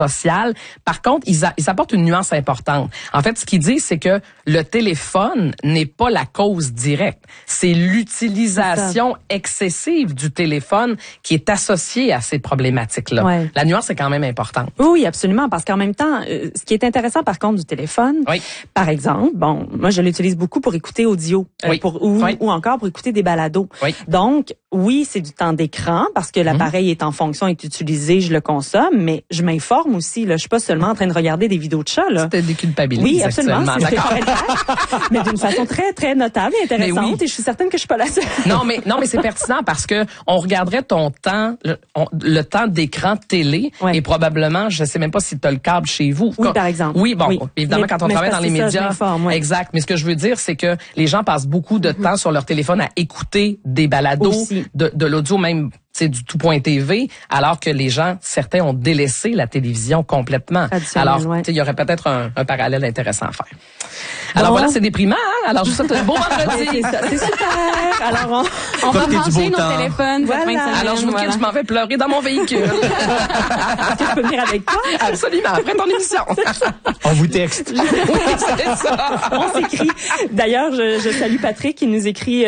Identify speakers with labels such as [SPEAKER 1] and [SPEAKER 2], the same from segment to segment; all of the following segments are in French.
[SPEAKER 1] social. Par contre, ils apportent une nuance importante. En fait, ce qu'ils disent, c'est que le téléphone n'est pas la cause directe. C'est l'utilisation excessive du téléphone qui est associée à ces problématiques-là.
[SPEAKER 2] Ouais.
[SPEAKER 1] La nuance est quand même importante.
[SPEAKER 2] Oui, absolument, parce qu'en même temps, ce qui est intéressant par contre du téléphone, par exemple, bon, moi je l'utilise beaucoup pour écouter audio, ou encore pour écouter des balados. Donc, oui, c'est du temps d'écran parce que l'appareil est en fonction, est utilisé, je le consomme, mais je m'informe aussi. Là, je suis pas seulement en train de regarder des vidéos de chats. Là.
[SPEAKER 1] C'était déculpabilisé.
[SPEAKER 2] Oui, absolument. Mais d'une façon très, très notable et intéressante. Et je suis certaine que je suis pas la seule.
[SPEAKER 1] Non, mais c'est pertinent parce que on regarderait ton temps, le temps d'écran télé, et probablement, je sais même pas si tu as le câble chez vous.
[SPEAKER 2] Oui, par exemple.
[SPEAKER 1] Oui, bon, évidemment, quand on travaille dans les médias, exact. Mais ce que je veux dire, c'est que les gens passent beaucoup de temps sur leur téléphone à écouter des balados, de l'audio même. C'est du tout.tv, alors que les gens, certains ont délaissé la télévision complètement. Alors, il y aurait peut-être un parallèle intéressant à faire. Alors voilà, c'est déprimant, hein? Alors, je vous souhaite un beau vendredi.
[SPEAKER 2] C'est super. Alors,
[SPEAKER 3] on va ranger nos téléphones.
[SPEAKER 1] Alors, je vous quitte, je m'en vais pleurer dans mon véhicule.
[SPEAKER 2] Est-ce que je peux venir avec toi?
[SPEAKER 1] Absolument, après ton émission.
[SPEAKER 3] On vous texte.
[SPEAKER 1] Oui, c'est ça.
[SPEAKER 2] On s'écrit. D'ailleurs, je salue Patrick qui nous écrit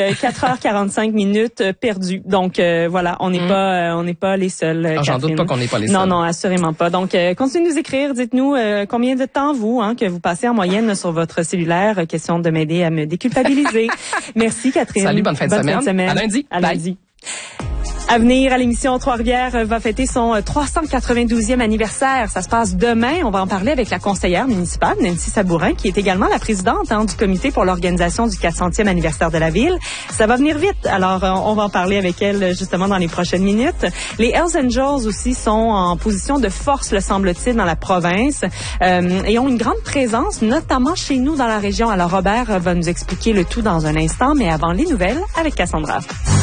[SPEAKER 2] 4h45 perdues. Donc, voilà, on n'est pas les seuls.
[SPEAKER 1] J'en doute pas qu'on n'est pas les seuls.
[SPEAKER 2] Non, assurément pas. Donc, continuez de nous écrire. Dites-nous combien de temps que vous passez en moyenne sur votre cellulaire. Question de m'aider à me déculpabiliser. Merci, Catherine.
[SPEAKER 1] Salut, bonne fin de semaine. À lundi.
[SPEAKER 2] À lundi. À venir à l'émission, Trois-Rivières va fêter son 392e anniversaire. Ça se passe demain. On va en parler avec la conseillère municipale, Nancy Sabourin, qui est également la présidente du comité pour l'organisation du 400e anniversaire de la ville. Ça va venir vite. Alors, on va en parler avec elle justement dans les prochaines minutes. Les Hells Angels aussi sont en position de force, le semble-t-il, dans la province et ont une grande présence, notamment chez nous dans la région. Alors, Robert va nous expliquer le tout dans un instant, mais avant les nouvelles avec Cassandra.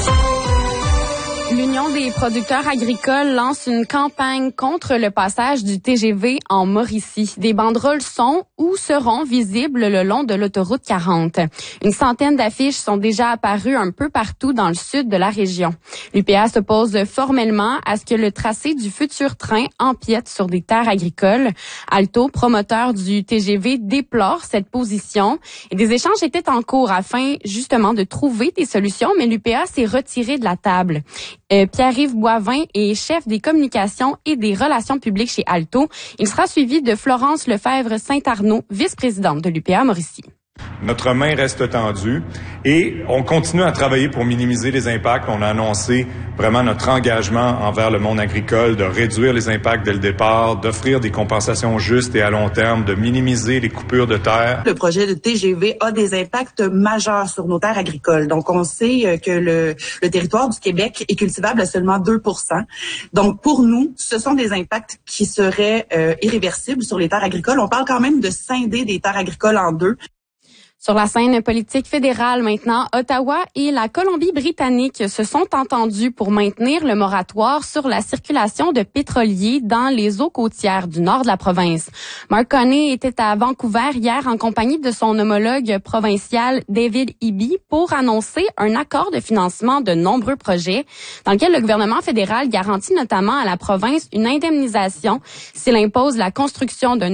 [SPEAKER 4] L'Union des producteurs agricoles lance une campagne contre le passage du TGV en Mauricie. Des banderoles sont ou seront visibles le long de l'autoroute 40. Une centaine d'affiches sont déjà apparues un peu partout dans le sud de la région. L'UPA s'oppose formellement à ce que le tracé du futur train empiète sur des terres agricoles. Alto, promoteur du TGV, déplore cette position. Et des échanges étaient en cours afin justement de trouver des solutions, mais l'UPA s'est retiré de la table. Pierre-Yves Boivin est chef des communications et des relations publiques chez Alto. Il sera suivi de Florence Lefebvre-Saint-Arnaud, vice-présidente de l'UPA Mauricie.
[SPEAKER 5] Notre main reste tendue et on continue à travailler pour minimiser les impacts. On a annoncé vraiment notre engagement envers le monde agricole de réduire les impacts dès le départ, d'offrir des compensations justes et à long terme, de minimiser les coupures de terre.
[SPEAKER 6] Le projet de TGV a des impacts majeurs sur nos terres agricoles. Donc, on sait que le territoire du Québec est cultivable à seulement 2%. Donc, pour nous, ce sont des impacts qui seraient irréversibles sur les terres agricoles. On parle quand même de scinder des terres agricoles en deux.
[SPEAKER 4] Sur la scène politique fédérale maintenant, Ottawa et la Colombie-Britannique se sont entendus pour maintenir le moratoire sur la circulation de pétroliers dans les eaux côtières du nord de la province. Mark Carney était à Vancouver hier en compagnie de son homologue provincial David Eby pour annoncer un accord de financement de nombreux projets dans lequel le gouvernement fédéral garantit notamment à la province une indemnisation s'il impose la construction d'un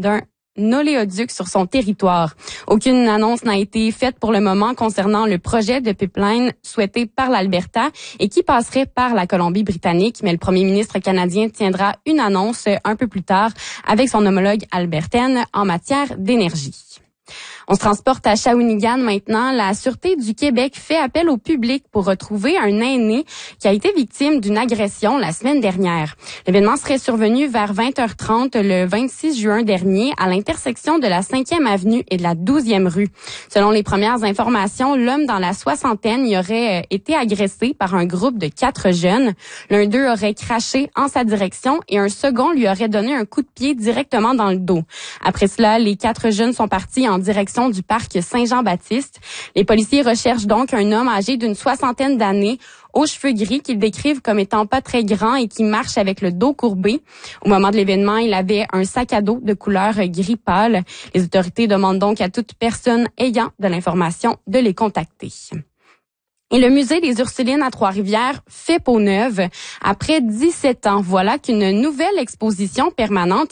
[SPEAKER 4] oléoduc sur son territoire. Aucune annonce n'a été faite pour le moment concernant le projet de pipeline souhaité par l'Alberta et qui passerait par la Colombie-Britannique, mais le premier ministre canadien tiendra une annonce un peu plus tard avec son homologue albertaine en matière d'énergie. On se transporte à Shawinigan maintenant. La Sûreté du Québec fait appel au public pour retrouver un aîné qui a été victime d'une agression la semaine dernière. L'événement serait survenu vers 20h30 le 26 juin dernier à l'intersection de la 5e avenue et de la 12e rue. Selon les premières informations, l'homme dans la soixantaine y aurait été agressé par un groupe de 4 jeunes. L'un d'eux aurait craché en sa direction et un second lui aurait donné un coup de pied directement dans le dos. Après cela, les 4 jeunes sont partis en direction du parc Saint-Jean-Baptiste. Les policiers recherchent donc un homme âgé d'une soixantaine d'années, aux cheveux gris, qu'ils décrivent comme étant pas très grand et qui marche avec le dos courbé. Au moment de l'événement, il avait un sac à dos de couleur gris pâle. Les autorités demandent donc à toute personne ayant de l'information de les contacter. Et le musée des Ursulines à Trois-Rivières fait peau neuve. Après 17 ans, voilà qu'une nouvelle exposition permanente